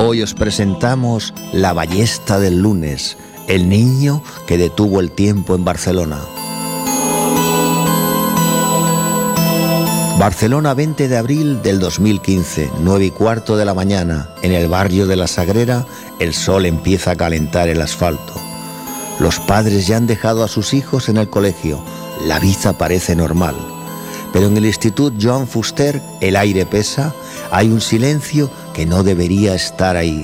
Hoy os presentamos La ballesta del lunes, el niño que detuvo el tiempo en Barcelona. Barcelona, 20 de abril del 2015, 9:15 de la mañana, en el barrio de La Sagrera, el sol empieza a calentar el asfalto. Los padres ya han dejado a sus hijos en el colegio, la vida parece normal. Pero en el Instituto Joan Fuster el aire pesa, hay un silencio que no debería estar ahí.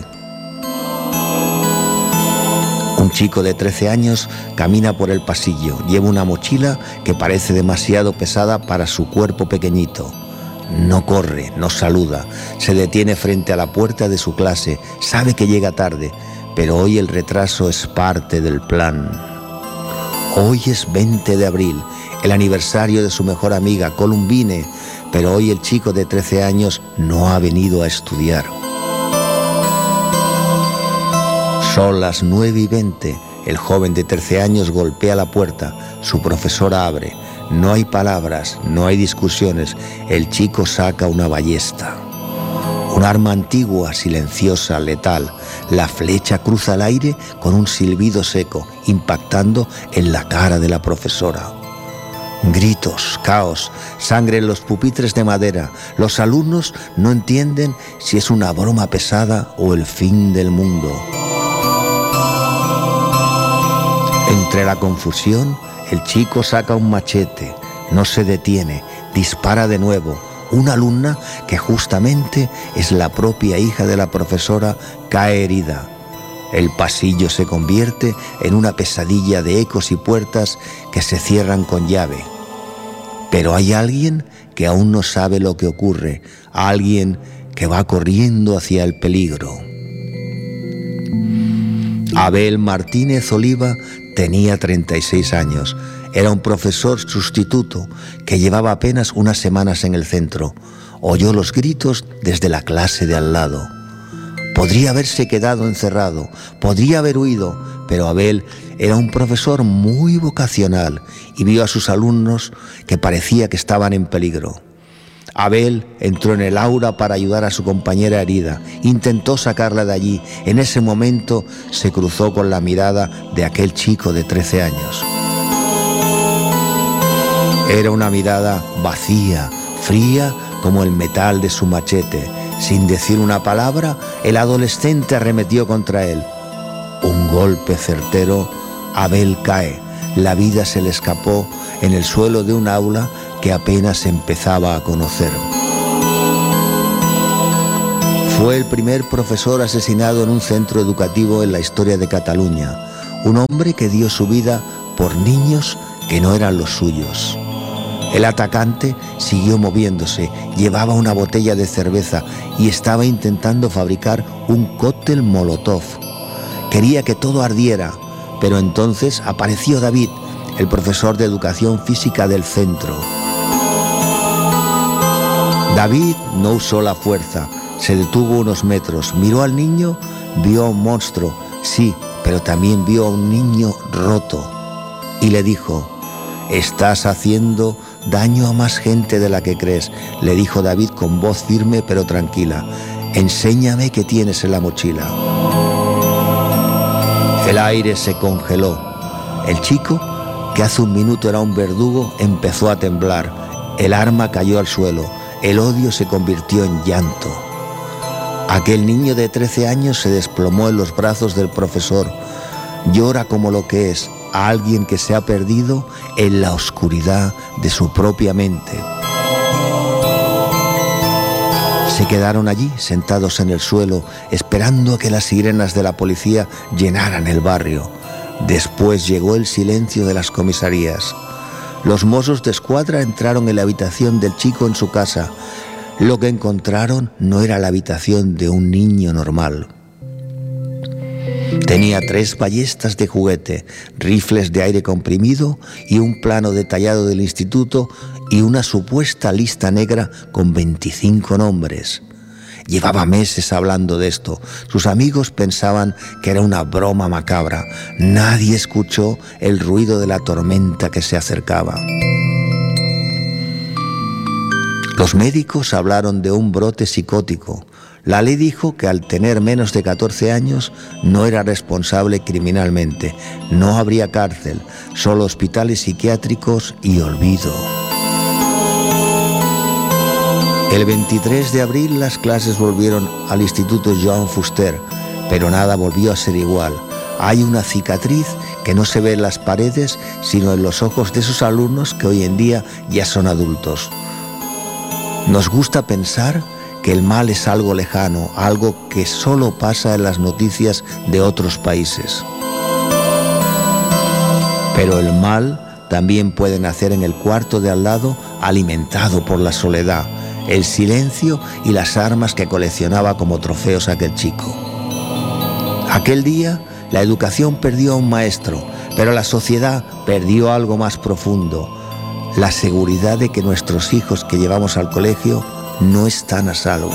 Un chico de 13 años camina por el pasillo, lleva una mochila que parece demasiado pesada para su cuerpo pequeñito. No corre, no saluda, se detiene frente a la puerta de su clase, sabe que llega tarde, pero hoy el retraso es parte del plan. Hoy es 20 de abril, el aniversario de su mejor amiga, Columbine, pero hoy el chico de 13 años no ha venido a estudiar. Son las 9:20, el joven de 13 años golpea la puerta, su profesora abre. No hay palabras, no hay discusiones, el chico saca una ballesta. Un arma antigua, silenciosa, letal. La flecha cruza el aire con un silbido seco, impactando en la cara de la profesora. Gritos, caos, sangre en los pupitres de madera. Los alumnos no entienden si es una broma pesada o el fin del mundo. Entre la confusión, el chico saca un machete, no se detiene, dispara de nuevo. Una alumna, que justamente es la propia hija de la profesora, cae herida. El pasillo se convierte en una pesadilla de ecos y puertas que se cierran con llave. Pero hay alguien que aún no sabe lo que ocurre, alguien que va corriendo hacia el peligro. Abel Martínez Oliva tenía 36 años. Era un profesor sustituto que llevaba apenas unas semanas en el centro. Oyó los gritos desde la clase de al lado. Podría haberse quedado encerrado, podría haber huido, pero Abel era un profesor muy vocacional y vio a sus alumnos que parecía que estaban en peligro. Abel entró en el aula para ayudar a su compañera herida, intentó sacarla de allí. En ese momento se cruzó con la mirada de aquel chico de 13 años. Era una mirada vacía, fría como el metal de su machete. Sin decir una palabra, el adolescente arremetió contra él. Un golpe certero, Abel cae. La vida se le escapó en el suelo de un aula que apenas empezaba a conocer. Fue el primer profesor asesinado en un centro educativo en la historia de Cataluña. Un hombre que dio su vida por niños que no eran los suyos. El atacante siguió moviéndose, llevaba una botella de cerveza y estaba intentando fabricar un cóctel molotov. Quería que todo ardiera, pero entonces apareció David, el profesor de educación física del centro. David no usó la fuerza, se detuvo unos metros, miró al niño, vio a un monstruo, sí, pero también vio a un niño roto y le dijo: «Estás haciendo daño a más gente de la que crees», le dijo David con voz firme pero tranquila. «Enséñame qué tienes en la mochila». El aire se congeló. El chico, que hace un minuto era un verdugo, empezó a temblar. El arma cayó al suelo. El odio se convirtió en llanto. Aquel niño de 13 años se desplomó en los brazos del profesor. Llora como lo que es, a alguien que se ha perdido en la oscuridad de su propia mente. Se quedaron allí, sentados en el suelo, esperando a que las sirenas de la policía llenaran el barrio. Después llegó el silencio de las comisarías. Los mozos de escuadra entraron en la habitación del chico en su casa. Lo que encontraron no era la habitación de un niño normal. Tenía 3 ballestas de juguete, rifles de aire comprimido y un plano detallado del instituto y una supuesta lista negra con 25 nombres. Llevaba meses hablando de esto. Sus amigos pensaban que era una broma macabra. Nadie escuchó el ruido de la tormenta que se acercaba. Los médicos hablaron de un brote psicótico. La ley dijo que al tener menos de 14 años no era responsable criminalmente. No habría cárcel, solo hospitales psiquiátricos y olvido. El 23 de abril las clases volvieron al Instituto Joan Fuster, pero nada volvió a ser igual. Hay una cicatriz que no se ve en las paredes, sino en los ojos de esos alumnos que hoy en día ya son adultos. Nos gusta pensar que el mal es algo lejano, algo que solo pasa en las noticias de otros países. Pero el mal también puede nacer en el cuarto de al lado, alimentado por la soledad, el silencio y las armas que coleccionaba como trofeos aquel chico. Aquel día, la educación perdió a un maestro, pero la sociedad perdió algo más profundo: la seguridad de que nuestros hijos que llevamos al colegio no están a salvo.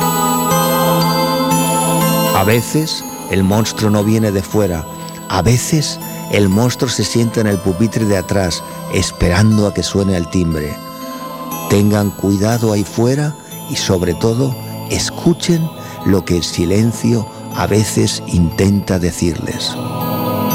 A veces el monstruo no viene de fuera, a veces el monstruo se sienta en el pupitre de atrás, esperando a que suene el timbre. Tengan cuidado ahí fuera y sobre todo escuchen lo que el silencio a veces intenta decirles.